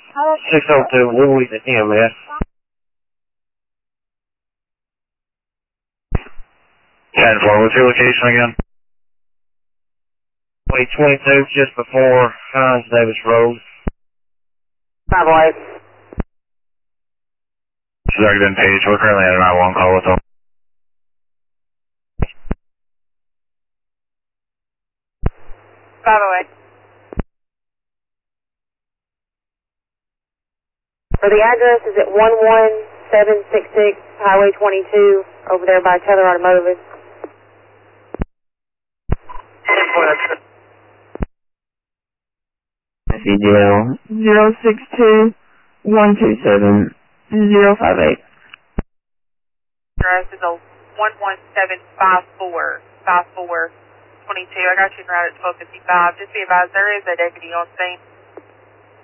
602 Louis at EMS. 10-4, what's your location again? 22, just before Hines Davis Road. 508. She's already been paged. We're currently at an I-1 call with them. So the address is at 11766 Highway 22 over there by Tether Automotive. CGL 062-127-058. Address is a 11754 I got you in route at 1255. Just be advised there is a deputy on scene.